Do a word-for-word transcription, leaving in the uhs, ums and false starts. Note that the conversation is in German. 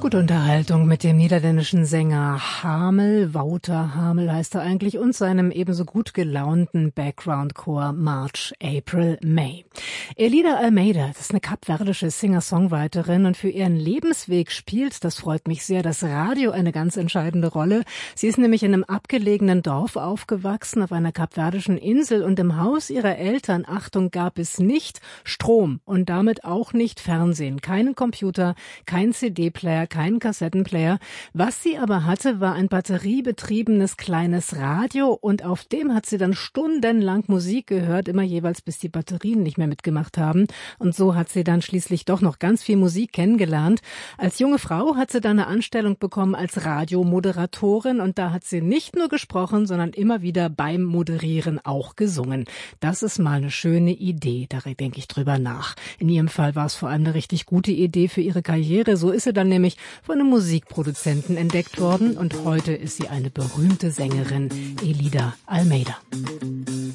Gute Unterhaltung mit dem niederländischen Sänger Hamel, Wouter Hamel heißt er eigentlich, und seinem ebenso gut gelaunten Background-Chor March, April, May. Elida Almeida, das ist eine kapverdische Singer-Songwriterin und für ihren Lebensweg spielt, das freut mich sehr, das Radio eine ganz entscheidende Rolle. Sie ist nämlich in einem abgelegenen Dorf aufgewachsen, auf einer kapverdischen Insel, und im Haus ihrer Eltern, Achtung, gab es nicht Strom und damit auch nicht Fernsehen, keinen Computer, kein C D-Player, keinen Kassettenplayer. Was sie aber hatte, war ein batteriebetriebenes kleines Radio, und auf dem hat sie dann stundenlang Musik gehört, immer jeweils bis die Batterien nicht mehr mitgemacht haben. Und so hat sie dann schließlich doch noch ganz viel Musik kennengelernt. Als junge Frau hat sie dann eine Anstellung bekommen als Radiomoderatorin, und da hat sie nicht nur gesprochen, sondern immer wieder beim Moderieren auch gesungen. Das ist mal eine schöne Idee, da denke ich drüber nach. In ihrem Fall war es vor allem eine richtig gute Idee für ihre Karriere. So ist sie dann nämlich von einem Musikproduzenten entdeckt worden, und heute ist sie eine berühmte Sängerin, Elida Almeida.